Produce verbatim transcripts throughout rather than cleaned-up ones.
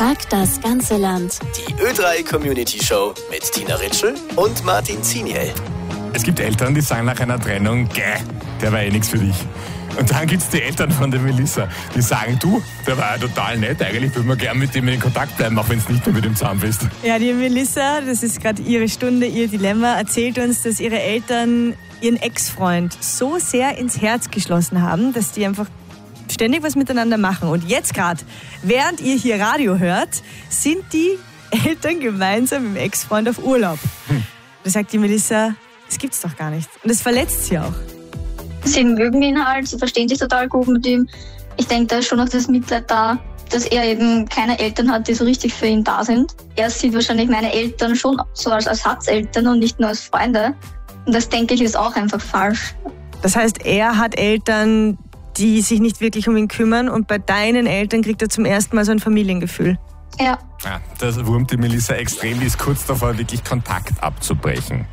Frag das ganze Land. Die Ö drei Community Show mit Tina Ritschl und Martin Ziniel. Es gibt Eltern, die sagen nach einer Trennung, gäh, der war eh nichts für dich. Und dann gibt es die Eltern von der Melissa, die sagen, du, der war ja total nett, eigentlich würde man gerne mit dem in Kontakt bleiben, auch wenn es nicht mehr mit ihm zusammen bist. Ja, die Melissa, das ist gerade ihre Stunde, ihr Dilemma, erzählt uns, dass ihre Eltern ihren Ex-Freund so sehr ins Herz geschlossen haben, dass die einfach ständig was miteinander machen. Und jetzt gerade, während ihr hier Radio hört, sind die Eltern gemeinsam mit dem Ex-Freund auf Urlaub. Hm. Da sagt die Melissa, das gibt's doch gar nicht. Und das verletzt sie auch. Sie mögen ihn halt, sie verstehen sich total gut mit ihm. Ich denke, da ist schon noch das Mitleid da, dass er eben keine Eltern hat, die so richtig für ihn da sind. Er sieht wahrscheinlich meine Eltern schon so als Ersatzeltern und nicht nur als Freunde. Und das, denke ich, ist auch einfach falsch. Das heißt, er hat Eltern, die sich nicht wirklich um ihn kümmern, und bei deinen Eltern kriegt er zum ersten Mal so ein Familiengefühl. Ja. Ja, das wurmt die Melissa extrem, die ist kurz davor, wirklich Kontakt abzubrechen.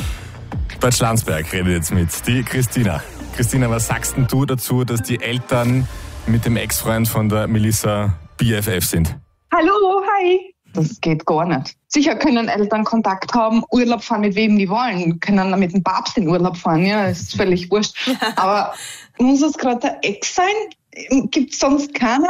Bad Schlanzberg redet jetzt mit die Christina. Christina, was sagst denn du dazu, dass die Eltern mit dem Ex-Freund von der Melissa B F F sind? Hallo, hi. Das geht gar nicht. Sicher können Eltern Kontakt haben, Urlaub fahren mit wem die wollen, können mit dem Papst in Urlaub fahren, ja, ist völlig wurscht. Aber muss es gerade der Ex sein? Gibt es sonst keine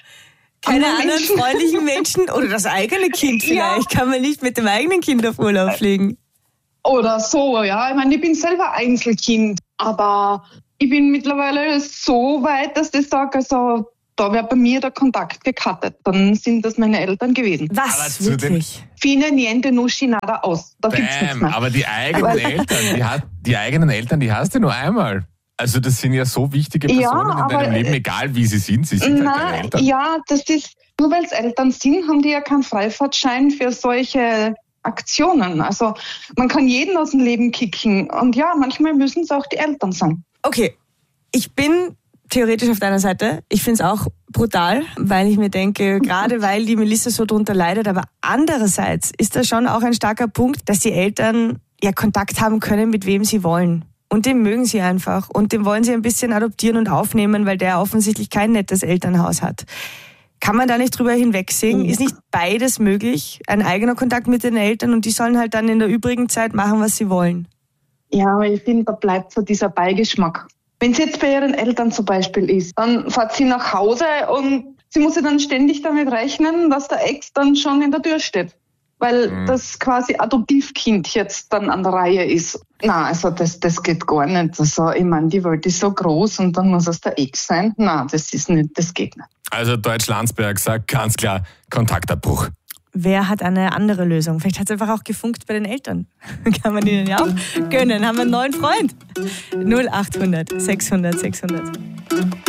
Keine anderen Menschen? freundlichen Menschen? Oder das eigene Kind vielleicht? Ja. Kann man nicht mit dem eigenen Kind auf Urlaub fliegen? Oder so, ja. Ich meine, ich bin selber Einzelkind, aber ich bin mittlerweile so weit, dass ich sage, also da wäre bei mir der Kontakt gekattet. Dann sind das meine Eltern gewesen. Was? Wirklich? Fine niente nuschi nada aus. Da gibt's nichts mehr. Aber die eigenen aber Eltern, die, hat, die eigenen Eltern, die hast du nur einmal. Also das sind ja so wichtige Personen ja, in deinem Leben, egal wie sie sind, sie sind na, halt deine Eltern. Ja, das ist, nur weil es Eltern sind, haben die ja keinen Freifahrtschein für solche Aktionen. Also man kann jeden aus dem Leben kicken. Und ja, manchmal müssen es auch die Eltern sein. Okay, ich bin theoretisch auf deiner Seite. Ich finde es auch brutal, weil ich mir denke, gerade weil die Melissa so drunter leidet, aber andererseits ist das schon auch ein starker Punkt, dass die Eltern ja Kontakt haben können, mit wem sie wollen. Und den mögen sie einfach. Und den wollen sie ein bisschen adoptieren und aufnehmen, weil der offensichtlich kein nettes Elternhaus hat. Kann man da nicht drüber hinwegsehen? Ist nicht beides möglich? Ein eigener Kontakt mit den Eltern und die sollen halt dann in der übrigen Zeit machen, was sie wollen. Ja, aber ich finde, da bleibt so dieser Beigeschmack. Wenn es jetzt bei ihren Eltern zum Beispiel ist, dann fährt sie nach Hause und sie muss ja dann ständig damit rechnen, dass der Ex dann schon in der Tür steht. Weil mhm. das quasi Adoptivkind jetzt dann an der Reihe ist. Na, also das, das geht gar nicht. Also ich meine, die Welt ist so groß und dann muss es der Ex sein. Na, das ist nicht, das geht nicht. Also Deutsch-Landsberg sagt ganz klar Kontaktabbruch. Wer hat eine andere Lösung? Vielleicht hat es einfach auch gefunkt bei den Eltern. Kann man ihnen ja auch gönnen. Haben wir einen neuen Freund. null acht hundert sechshundert sechshundert.